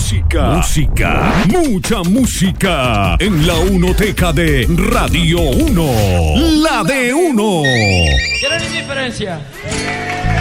música, mucha música en la Unoteca de Radio 1, la de 1. ¿Tienen indiferencia?